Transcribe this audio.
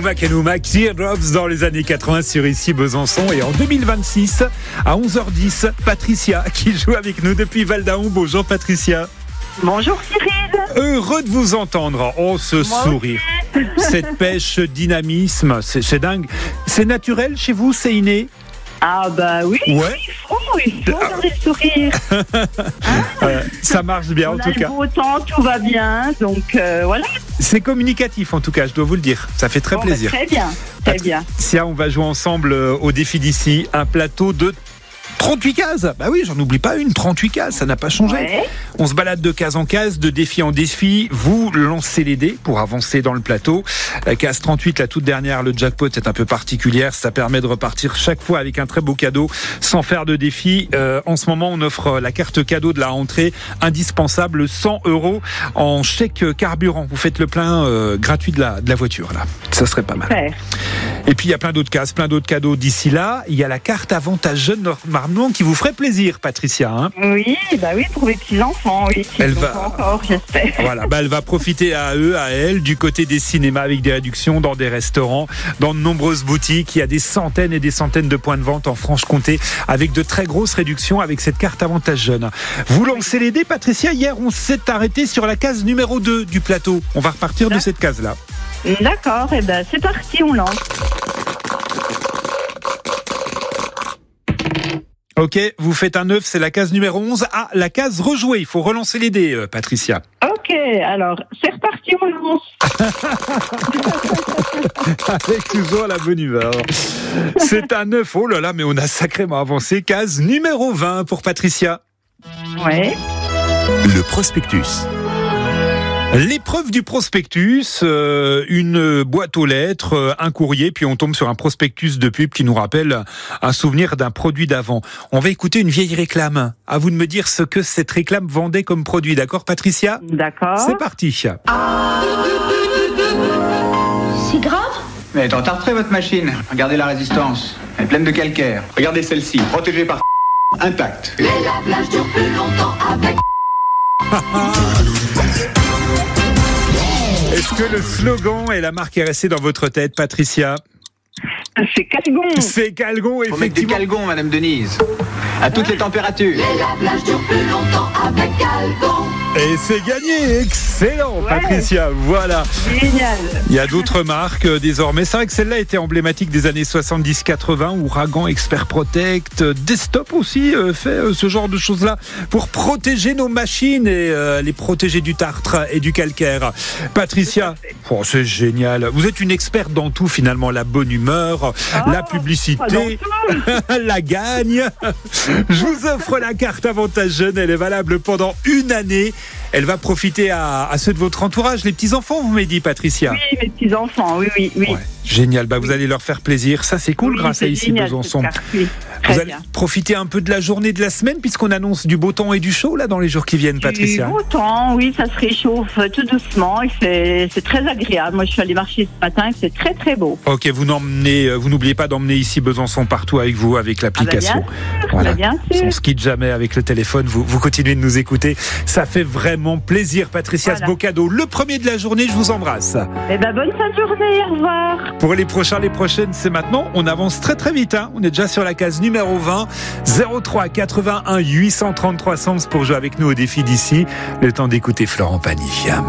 Numa, Teardrops dans les années 80 sur ici Besançon. Et en 2026, à 11h10, Patricia qui joue avec nous depuis Val d'Aon. Bonjour Patricia. Bonjour Cyril. Heureux de vous entendre. Oh, ce sourire. Cette pêche, ce dynamisme, c'est dingue. C'est naturel chez vous, c'est inné? Ah bah oui, ouais. il faut garder le sourire. Ça marche bien en tout cas. On a le beau temps, tout va bien, donc voilà. C'est communicatif en tout cas, je dois vous le dire. Ça fait très plaisir. Très bien, très bien. Tiens, on va jouer ensemble au défi d'ici, un plateau de 38 cases. Bah oui, j'en oublie pas une, 38 cases, ça n'a pas changé. Ouais. On se balade de case en case, de défi en défi. Vous lancez les dés pour avancer dans le plateau. La case 38, la toute dernière, le jackpot est un peu particulière. Ça permet de repartir chaque fois avec un très beau cadeau sans faire de défi. En ce moment, on offre la carte cadeau de la rentrée indispensable, 100 € en chèque carburant. Vous faites le plein gratuit de la voiture là. Ça serait pas mal. Super. Et puis il y a plein d'autres cases, plein d'autres cadeaux d'ici là. Il y a la carte avantage jeune normalement qui vous ferait plaisir, Patricia. Hein, oui, bah oui, pour les petits enfants, oui. Elle va encore, j'espère. Voilà, bah elle va profiter à eux, à elle, du côté des cinémas avec des réductions dans des restaurants, dans de nombreuses boutiques. Il y a des centaines et des centaines de points de vente en Franche-Comté avec de très grosses réductions avec cette carte avantage jeune. Vous lancez les dés, Patricia. Hier, on s'est arrêté sur la case numéro 2 du plateau. On va repartir de cette case-là. D'accord, et ben c'est parti, on lance. Ok, vous faites un 9, c'est la case numéro 11. Ah, la case rejouée, il faut relancer les dés, Patricia. Ok, alors c'est reparti, on lance. Avec toujours la bonne humeur. C'est un 9, oh là là, mais on a sacrément avancé. Case numéro 20 pour Patricia. Ouais. Le prospectus. L'épreuve du prospectus, une boîte aux lettres, un courrier, puis on tombe sur un prospectus de pub qui nous rappelle un souvenir d'un produit d'avant. On va écouter une vieille réclame. À vous de me dire ce que cette réclame vendait comme produit. D'accord, Patricia ? D'accord. C'est parti. C'est grave ? Mais t'en tartrez votre machine. Regardez la résistance. Elle est pleine de calcaire. Regardez celle-ci, protégée par intacte. Les lave-linges durent plus longtemps avec. Est-ce que le slogan et la marque est restée dans votre tête, Patricia ? C'est Calgon. C'est Calgon, Faut mettre des effectivement. calgons, Madame Denise. À toutes les températures. Les lave-linges durent plus longtemps avec Calgon. Et c'est gagné, excellent, Ouais. Patricia, voilà. Génial. Il y a d'autres marques désormais. C'est vrai que celle-là était emblématique des années 70-80, Ouragan, Expert Protect, Desktop aussi fait ce genre de choses-là pour protéger nos machines et les protéger du tartre et du calcaire. Patricia, oh, c'est génial. Vous êtes une experte dans tout finalement, la bonne humeur, la publicité, la gagne. Je vous offre la carte avantage jeune, elle est valable pendant une année. Elle va profiter à ceux de votre entourage, les petits-enfants, vous m'avez dit, Patricia. Oui, mes petits-enfants, oui. Ouais, génial, bah, vous allez leur faire plaisir. Ça, c'est cool, Oui, grâce c'est à Ici génial, Besançon. cette carte, oui. Vous Très allez bien. profiter un peu de la journée de la semaine, puisqu'on annonce du beau temps et du chaud, là, dans les jours qui viennent, Patricia. Du beau temps, oui, ça se réchauffe tout doucement et c'est très agréable. Moi, je suis allée marcher ce matin et c'est très, très beau. Ok, vous n'oubliez pas d'emmener Ici Besançon partout avec vous, avec l'application. Bien sûr. On se quitte jamais avec le téléphone, vous continuez de nous écouter. Ça fait vraiment plaisir, Patricia, Voilà. ce beau cadeau. Le premier de la journée, je vous embrasse. Eh ben, bonne fin de journée, au revoir. Pour les prochains, les prochaines, c'est maintenant. On avance très très vite. Hein. On est déjà sur la case numéro 20. 03 81 830 300 pour jouer avec nous au défi d'ici. Le temps d'écouter Florent Pagny.